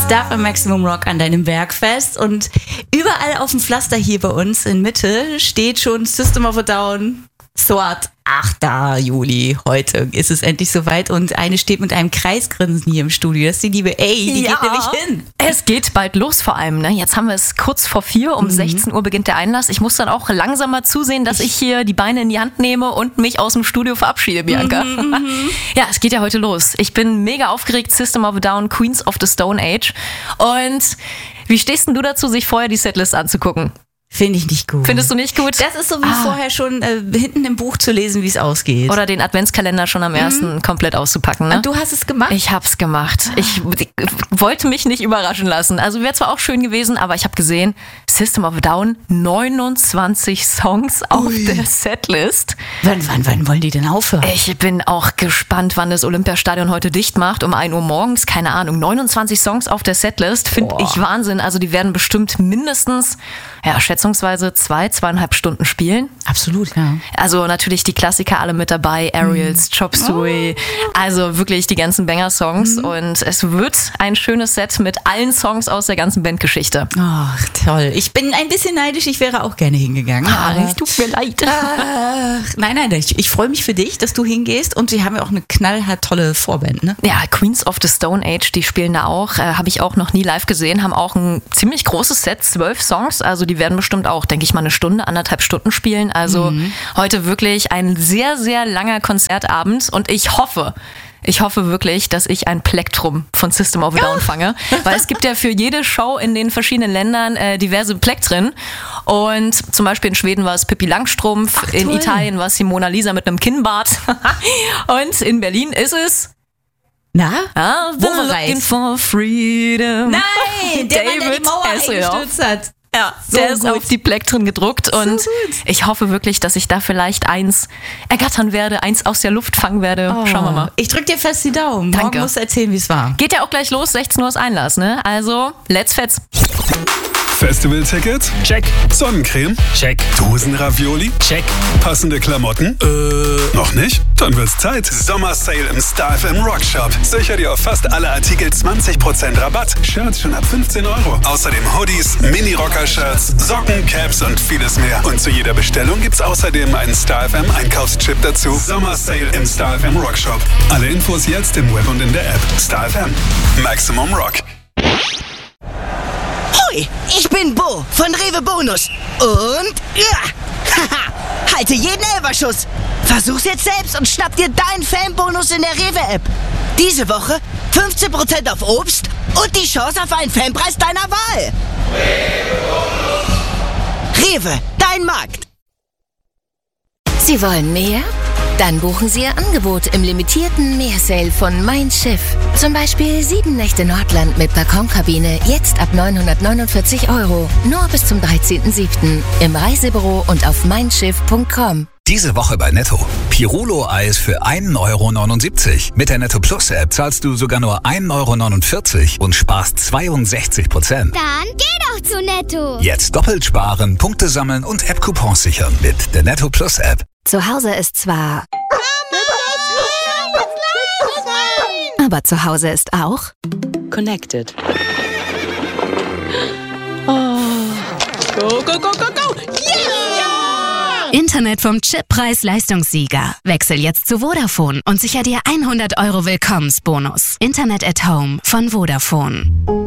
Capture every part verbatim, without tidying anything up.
Star F M Maximum Rock an deinem Bergfest und überall auf dem Pflaster hier bei uns in Mitte steht schon System of a Down, Sword. achter Juli, heute ist es endlich soweit und eine steht mit einem Kreisgrinsen hier im Studio. Das ist die liebe A, die ja, geht nämlich hin. Es geht bald los vor allem. Ne? Jetzt haben wir es kurz vor vier, um mhm. sechzehn Uhr beginnt der Einlass. Ich muss dann auch langsam mal zusehen, dass ich, ich hier die Beine in die Hand nehme und mich aus dem Studio verabschiede, Bianca. Mhm, ja, es geht ja heute los. Ich bin mega aufgeregt, System of a Down, Queens of the Stone Age. Und wie stehst denn du dazu, sich vorher die Setlist anzugucken? Finde ich nicht gut. Findest du nicht gut? Das ist so wie ah. vorher schon äh, hinten im Buch zu lesen, wie es ausgeht. Oder den Adventskalender schon am ersten mhm. komplett auszupacken. Ne? Und du hast es gemacht? Ich hab's gemacht. Ah. Ich, ich wollte mich nicht überraschen lassen. Also wäre zwar auch schön gewesen, aber ich habe gesehen, System of a Down, neunundzwanzig Songs auf Ui. der Setlist. Wann, wann, wann wollen die denn aufhören? Ich bin auch gespannt, wann das Olympiastadion heute dicht macht. Um ein Uhr morgens, keine Ahnung. neunundzwanzig Songs auf der Setlist, finde ich Wahnsinn. Also die werden bestimmt mindestens, ja, schätzungsweise zwei, zweieinhalb Stunden spielen. Absolut, ja. Also natürlich die Klassiker alle mit dabei, Aerials, mm. Chop Suey, oh. also wirklich die ganzen Banger-Songs. Mm. Und es wird ein schönes Set mit allen Songs aus der ganzen Bandgeschichte. Ach, toll. Ich bin ein bisschen neidisch, ich wäre auch gerne hingegangen. Ah, es tut mir leid. Ach, nein, nein, ich, ich freue mich für dich, dass du hingehst. Und sie haben ja auch eine knallhart tolle Vorband, ne? Ja, Queens of the Stone Age, die spielen da auch. Äh, habe ich auch noch nie live gesehen, haben auch ein ziemlich großes Set, zwölf Songs. Also die werden bestimmt auch, denke ich mal, eine Stunde, anderthalb Stunden spielen. Also mhm. heute wirklich ein sehr, sehr langer Konzertabend. Und ich hoffe, ich hoffe wirklich, dass ich ein Plektrum von System of a Down fange. Weil es gibt ja für jede Show in den verschiedenen Ländern äh, diverse Plektren. Und zum Beispiel in Schweden war es Pippi Langstrumpf, Ach, in Italien war es die Mona Lisa mit einem Kinnbart. Und in Berlin ist es... Na? Ah, Wo wir looking for freedom. Nein, der Mann, der die Mauer eingestürzt hat. Ja, so der ist gut. auf die Plektren gedruckt und so ich hoffe wirklich, dass ich da vielleicht eins ergattern werde, eins aus der Luft fangen werde. Oh. Schauen wir mal. Ich drück dir fest die Daumen. Danke. Morgen musst du erzählen, wie es war. Geht ja auch gleich los, sechzehn Uhr ist Einlass, ne? Also, let's fetz. Festivalticket? Check. Sonnencreme? Check. Dosenravioli? Check. Passende Klamotten? Äh. Noch nicht? Dann wird's Zeit. Sommersale im Star F M Rock Shop. Sicher dir auf fast alle Artikel zwanzig Prozent Rabatt. Shirts schon ab fünfzehn Euro. Außerdem Hoodies, Mini-Rocker-Shirts, Socken, Caps und vieles mehr. Und zu jeder Bestellung gibt's außerdem einen Star F M Einkaufschip dazu. Sommersale im Star F M Rock Shop. Alle Infos jetzt im Web und in der App. Star F M. Maximum Rock. Hoi, ich bin Bo von Rewe Bonus. Und ja, haha, halte jeden Elberschuss. Versuch's jetzt selbst und schnapp dir deinen Fanbonus in der Rewe-App. Diese Woche fünfzehn Prozent auf Obst und die Chance auf einen Fanpreis deiner Wahl. Rewe, dein Markt. Sie wollen mehr? Dann buchen Sie Ihr Angebot im limitierten Meersale von Mein Schiff. Zum Beispiel sieben Nächte Nordland mit Balkonkabine, jetzt ab neunhundertneunundvierzig Euro. Nur bis zum dreizehnten siebten Im Reisebüro und auf mein schiff punkt com. Diese Woche bei Netto. Pirolo-Eis für ein Euro neunundsiebzig. Mit der Netto Plus App zahlst du sogar nur ein Euro neunundvierzig und sparst zweiundsechzig Prozent. Dann geh doch zu Netto. Jetzt doppelt sparen, Punkte sammeln und App-Coupons sichern mit der Netto Plus App. Zu Hause ist zwar... Aber zu Hause ist auch... Connected. Oh. Go, go, go, go, go! Yeah! Internet vom Chip-Preis-Leistungssieger. Wechsel jetzt zu Vodafone und sicher dir hundert Euro Willkommensbonus. Internet at Home von Vodafone.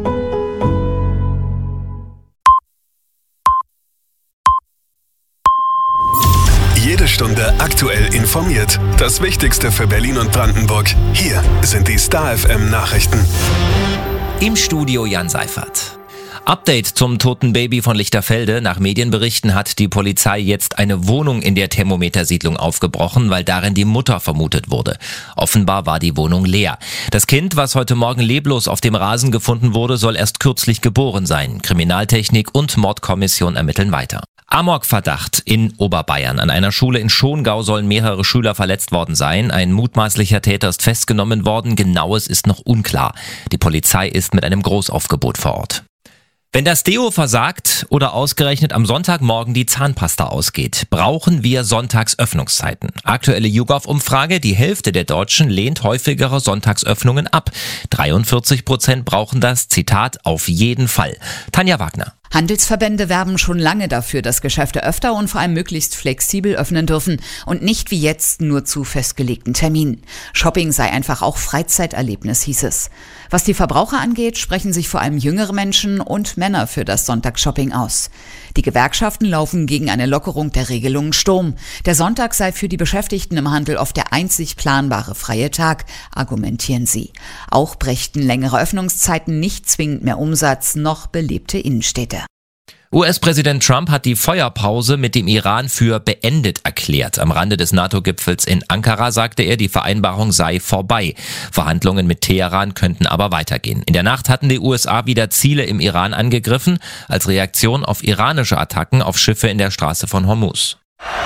Jede Stunde aktuell informiert. Das Wichtigste für Berlin und Brandenburg. Hier sind die Star F M Nachrichten. Im Studio Jan Seifert. Update zum toten Baby von Lichterfelde. Nach Medienberichten hat die Polizei jetzt eine Wohnung in der Thermometersiedlung aufgebrochen, weil darin die Mutter vermutet wurde. Offenbar war die Wohnung leer. Das Kind, was heute Morgen leblos auf dem Rasen gefunden wurde, soll erst kürzlich geboren sein. Kriminaltechnik und Mordkommission ermitteln weiter. Amokverdacht in Oberbayern. An einer Schule in Schongau sollen mehrere Schüler verletzt worden sein. Ein mutmaßlicher Täter ist festgenommen worden. Genaues ist noch unklar. Die Polizei ist mit einem Großaufgebot vor Ort. Wenn das Deo versagt oder ausgerechnet am Sonntagmorgen die Zahnpasta ausgeht, brauchen wir Sonntagsöffnungszeiten. Aktuelle YouGov-Umfrage, die Hälfte der Deutschen lehnt häufigere Sonntagsöffnungen ab. dreiundvierzig Prozent brauchen das, Zitat, auf jeden Fall. Tanja Wagner. Handelsverbände werben schon lange dafür, dass Geschäfte öfter und vor allem möglichst flexibel öffnen dürfen und nicht wie jetzt nur zu festgelegten Terminen. Shopping sei einfach auch Freizeiterlebnis, hieß es. Was die Verbraucher angeht, sprechen sich vor allem jüngere Menschen und Männer für das Sonntagsshopping aus. Die Gewerkschaften laufen gegen eine Lockerung der Regelungen Sturm. Der Sonntag sei für die Beschäftigten im Handel oft der einzig planbare freie Tag, argumentieren sie. Auch brächten längere Öffnungszeiten nicht zwingend mehr Umsatz noch belebte Innenstädte. U S-Präsident Trump hat die Feuerpause mit dem Iran für beendet erklärt. Am Rande des NATO-Gipfels in Ankara sagte er, die Vereinbarung sei vorbei. Verhandlungen mit Teheran könnten aber weitergehen. In der Nacht hatten die U S A wieder Ziele im Iran angegriffen, als Reaktion auf iranische Attacken auf Schiffe in der Straße von Hormuz.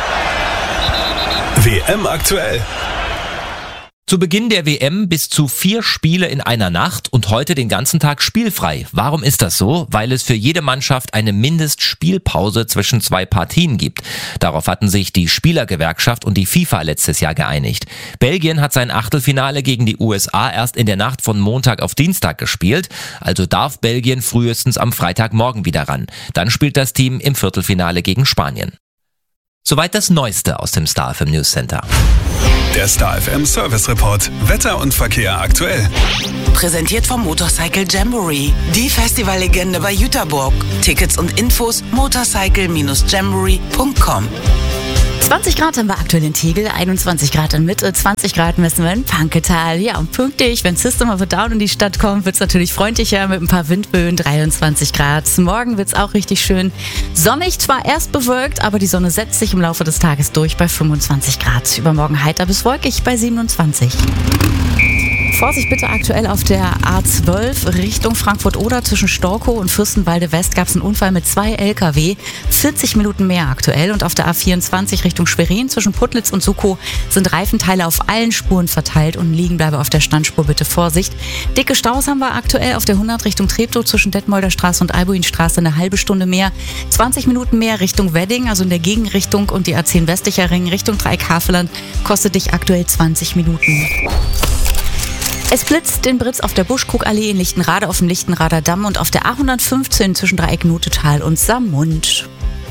W M aktuell. Zu Beginn der W M bis zu vier Spiele in einer Nacht und heute den ganzen Tag spielfrei. Warum ist das so? Weil es für jede Mannschaft eine Mindestspielpause zwischen zwei Partien gibt. Darauf hatten sich die Spielergewerkschaft und die FIFA letztes Jahr geeinigt. Belgien hat sein Achtelfinale gegen die U S A erst in der Nacht von Montag auf Dienstag gespielt. Also darf Belgien frühestens am Freitagmorgen wieder ran. Dann spielt das Team im Viertelfinale gegen Spanien. Soweit das Neueste aus dem Star F M News Center. Der Star F M Service Report. Wetter und Verkehr aktuell. Präsentiert vom Motorcycle Jamboree. Die Festivallegende bei Jüterburg. Tickets und Infos motorcycle Bindestrich jamboree Punkt com. zwanzig Grad haben wir aktuell in Tegel, einundzwanzig Grad in Mitte, zwanzig Grad messen wir in Panketal. Ja, und pünktlich, wenn System of a Down in die Stadt kommt, wird es natürlich freundlicher mit ein paar Windböen, dreiundzwanzig Grad. Morgen wird es auch richtig schön sonnig, zwar erst bewölkt, aber die Sonne setzt sich im Laufe des Tages durch bei fünfundzwanzig Grad. Übermorgen heiter bis wolkig bei siebenundzwanzig. Vorsicht bitte aktuell auf der A zwölf Richtung Frankfurt-Oder zwischen Storkow und Fürstenwalde West gab es einen Unfall mit zwei L K W, vierzig Minuten mehr aktuell. Und auf der A vierundzwanzig Richtung Schwerin zwischen Putlitz und Sukow sind Reifenteile auf allen Spuren verteilt und liegen bleibe auf der Standspur, bitte Vorsicht. Dicke Staus haben wir aktuell auf der hundert Richtung Treptow zwischen Detmolder Straße und Albuinstraße eine halbe Stunde mehr, zwanzig Minuten mehr Richtung Wedding, also in der Gegenrichtung, und die A zehn Westlicher Ring Richtung Dreieck-Havelland kostet dich aktuell zwanzig Minuten. Es blitzt den Britz auf der Buschkrugallee in Lichtenrade auf dem Lichtenrader Damm und auf der A hundertfünfzehn zwischen Dreieck Nutetal und Samund.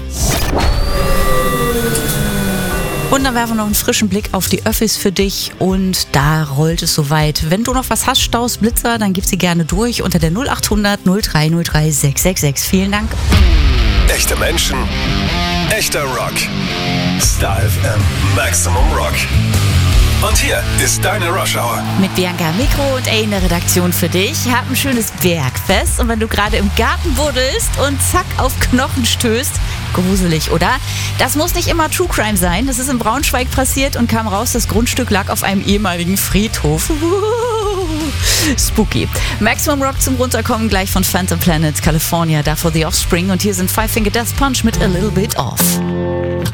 Und dann werfen wir noch einen frischen Blick auf die Öffis für dich und da rollt es soweit. Wenn du noch was hast, Staus, Blitzer, dann gib sie gerne durch unter der null acht hundert null drei null drei sechs sechs sechs. Vielen Dank. Echte Menschen, echter Rock. Star F M Maximum Rock. Und hier ist deine Rush Hour. Mit Bianca Mikro und A in der Redaktion für dich. Hab ein schönes Bergfest. Und wenn du gerade im Garten buddelst und zack auf Knochen stößt, gruselig, oder? Das muss nicht immer True Crime sein. Das ist in Braunschweig passiert und kam raus, das Grundstück lag auf einem ehemaligen Friedhof. Spooky. Maximum Rock zum Runterkommen gleich von Phantom Planet, California, davor The Offspring. Und hier sind Five Finger Death Punch mit A Little Bit Off.